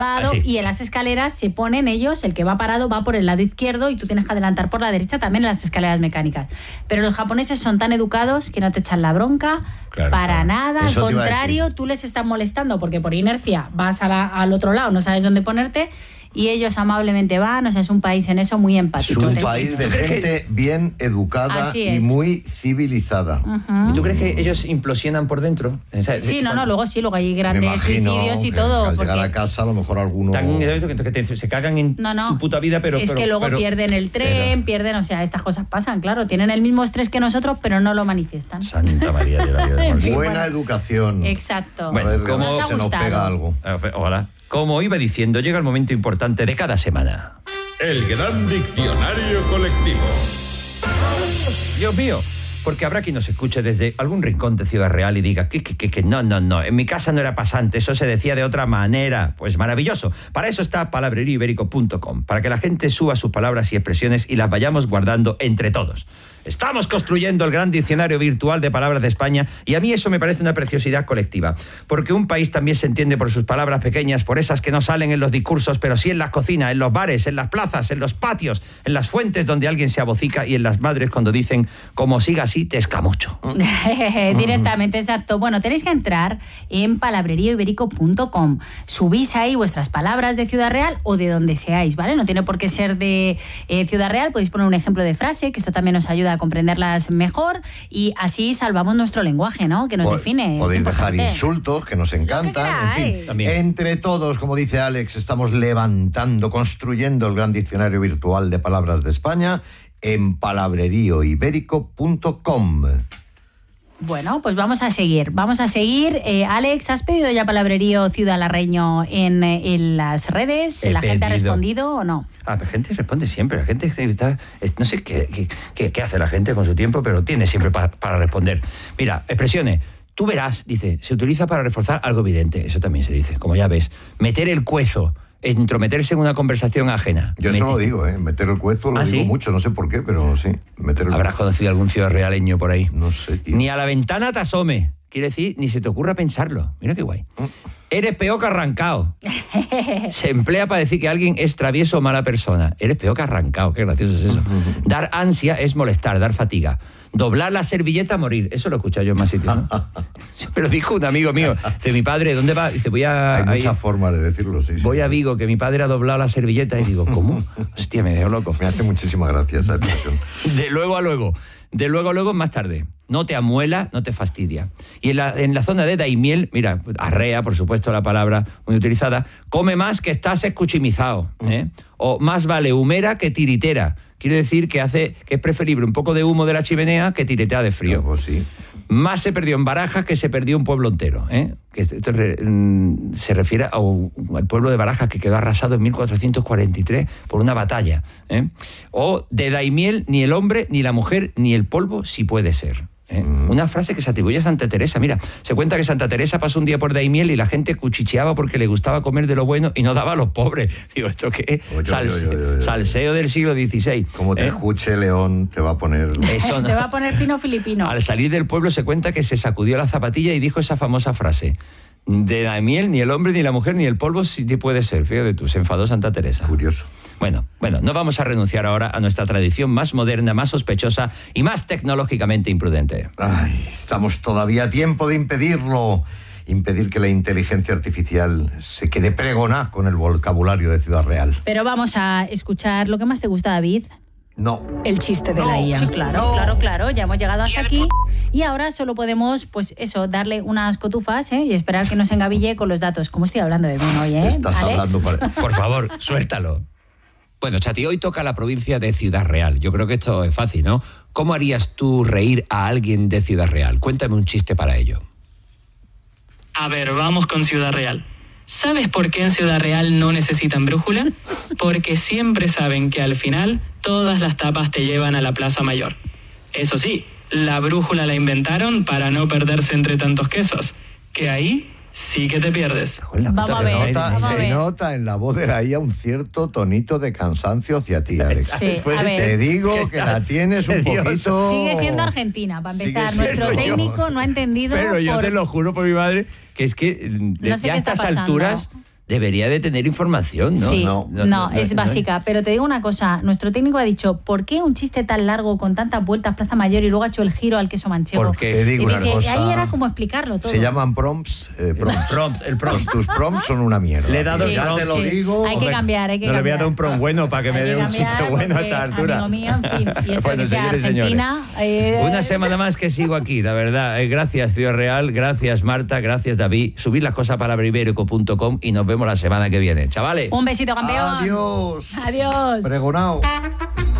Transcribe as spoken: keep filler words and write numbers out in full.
Así. Y en las escaleras se ponen ellos, el que va parado va por el lado izquierdo y tú tienes que adelantar por la derecha, también en las escaleras mecánicas. Pero los japoneses son tan educados que no te echan la bronca, claro, para claro. nada. Eso al contrario, tú les estás molestando porque por inercia vas a la, al otro lado, no sabes dónde ponerte. Y ellos amablemente van, o sea, es un país en eso muy empático. Es un país de gente bien educada y muy civilizada. Uh-huh. ¿Y tú crees que ellos implosionan por dentro? O sea, sí, no, no, luego sí, luego hay grandes suicidios y todo. Al porque... llegar a casa a lo mejor alguno... Tan, que te, se cagan en no, no. tu puta vida, pero... Es pero, que luego pero, pierden el tren, pero... pierden, o sea, estas cosas pasan, claro, tienen el mismo estrés que nosotros, pero no lo manifiestan. Santa María de la vida. En fin, buena bueno. educación. Exacto. Bueno, a ver, ¿cómo se nos pega algo? Hola. Como iba diciendo, llega el momento importante de cada semana. El gran diccionario colectivo. Dios mío, porque habrá quien nos escuche desde algún rincón de Ciudad Real y diga que, que, que, que no, no, no, en mi casa no era pasante, eso se decía de otra manera. Pues maravilloso. Para eso está palabrerío ibérico punto com, para que la gente suba sus palabras y expresiones y las vayamos guardando entre todos. Estamos construyendo el gran diccionario virtual de palabras de España y a mí eso me parece una preciosidad colectiva, porque un país también se entiende por sus palabras pequeñas, por esas que no salen en los discursos, pero sí en las cocinas, en los bares, en las plazas, en los patios, en las fuentes donde alguien se abocica y en las madres cuando dicen, como siga así, te escamucho. Directamente, exacto. Bueno, tenéis que entrar en palabrerío ibérico punto com. Subís ahí vuestras palabras de Ciudad Real o de donde seáis, ¿vale? No tiene por qué ser de eh, Ciudad Real, podéis poner un ejemplo de frase, que esto también nos ayuda a comprenderlas mejor y así salvamos nuestro lenguaje, ¿no? Que nos Pod- define. Podéis dejar insultos que nos encantan. En fin, también. Entre todos, como dice Alex, estamos levantando, construyendo el gran diccionario virtual de palabras de España en palabrerío ibérico punto com. Bueno, pues vamos a seguir. Vamos a seguir. Eh, Alex, ¿has pedido ya palabrerío Ciudad Larreño en, en las redes? He ¿La pedido. gente ha respondido o no? Ah, la gente responde siempre. La gente está... No sé qué, qué, qué hace la gente con su tiempo, pero tiene siempre pa, para responder. Mira, expresiones. Tú verás, dice, se utiliza para reforzar algo evidente. Eso también se dice, como ya ves. Meter el cuezo. Entrometerse en una conversación ajena. Yo eso lo digo, ¿eh? Meter el cuezo lo ¿Ah, digo sí? mucho, no sé por qué, pero sí. Meter el ¿Habrás cuezo. conocido algún ciudad realeño por ahí? No sé, tío. Ni a la ventana te asome. Quiere decir, ni se te ocurra pensarlo. Mira qué guay. Mm. Eres peor que arrancado. Se emplea para decir que alguien es travieso o mala persona. Eres peor que arrancado. Qué gracioso es eso. Dar ansia es molestar, dar fatiga. Doblar la servilleta, morir. Eso lo he escuchado yo en más sitios, ¿no? Pero dijo un amigo mío, de mi padre, ¿dónde va? Dice, voy a... Hay ahí, muchas formas de decirlo, sí. Voy sí, a sí. Vigo, que mi padre ha doblado la servilleta. Y digo, ¿cómo? Hostia, me dejo loco. Me hace muchísima gracia esa expresión. De luego a luego. De luego a luego más tarde. No te amuela, no te fastidia. Y en la, en la zona de Daimiel, mira, arrea, por supuesto, la palabra muy utilizada, come más que estás escuchimizado, ¿eh? O más vale humera que tiritera. Quiere decir que hace que es preferible un poco de humo de la chimenea que tiretea de frío. Pues sí. Más se perdió en Barajas que se perdió un pueblo entero, ¿eh? Que esto re, se refiere al pueblo de Barajas que quedó arrasado en mil cuatrocientos cuarenta y tres por una batalla, ¿eh? O de Daimiel ni el hombre, ni la mujer, ni el polvo si puede ser. ¿Eh? Mm. Una frase que se atribuye a Santa Teresa. Mira, se cuenta que Santa Teresa pasó un día por Daimiel y la gente cuchicheaba porque le gustaba comer de lo bueno y no daba a los pobres. Digo, ¿esto qué es? Oye, Salse, oye, oye, oye. Salseo del siglo dieciséis. Como te ¿eh? escuche León, te va a poner... Eso no. Te va a poner fino filipino. Al salir del pueblo se cuenta que se sacudió la zapatilla y dijo esa famosa frase. De Daimiel, ni el hombre, ni la mujer, ni el polvo si puede ser. Fíjate tú, se enfadó Santa Teresa. Curioso. Bueno, bueno, no vamos a renunciar ahora a nuestra tradición más moderna, más sospechosa y más tecnológicamente imprudente. Ay, estamos todavía a tiempo de impedirlo. Impedir que la inteligencia artificial se quede pregona con el vocabulario de Ciudad Real. Pero vamos a escuchar lo que más te gusta, David. No. El chiste de no, la I A. Sí, claro, no. claro, claro. Ya hemos llegado hasta aquí. Y ahora solo podemos, pues eso, darle unas cotufas, ¿eh? Y esperar que nos engaville con los datos. ¿Cómo estoy hablando de mí hoy, eh? Estás ¿Alex? hablando para... Por favor, suéltalo. Bueno, Chati, hoy toca la provincia de Ciudad Real. Yo creo que esto es fácil, ¿no? ¿Cómo harías tú reír a alguien de Ciudad Real? Cuéntame un chiste para ello. A ver, vamos con Ciudad Real. ¿Sabes por qué en Ciudad Real no necesitan brújula? Porque siempre saben que al final todas las tapas te llevan a la Plaza Mayor. Eso sí, la brújula la inventaron para no perderse entre tantos quesos. Que ahí sí que te pierdes. Vamos a ver, nota, vamos a se ver. nota en la voz de la I A un cierto tonito de cansancio hacia ti, Alex. Sí, a ver. Te digo que la tienes un poquito... Sigue siendo Argentina, para Sigue empezar. siendo Nuestro yo. técnico no ha entendido... Pero yo por... te lo juro por mi madre que es que No sé ya qué a está estas pasando. alturas debería de tener información, ¿no? Sí, no, no, no, no es no, básica. No. Pero te digo una cosa, nuestro técnico ha dicho, ¿por qué un chiste tan largo con tantas vueltas Plaza Mayor y luego ha hecho el giro al queso manchego? Porque te digo y una dice, cosa, ahí era como explicarlo todo. Se llaman prompts. Eh, prompts. Prompt, el prompt. Tus prompts son una mierda. Le he dado sí, el prompt, te lo sí. digo. Hay que cambiar, hay que no cambiar. le voy a dar un prompt bueno para que hay me dé que un chiste bueno a esta altura. Amigo mío, en fin. Y eso bueno, que sea señores, Argentina. Eh, Una semana más que sigo aquí, la verdad. Eh, gracias, Ciudad Real. Gracias, Marta. Gracias, David. Subid las cosas para ibérico punto com y nos vemos la semana que viene. Chavales. Un besito, campeón. Adiós. Adiós. Pregonao.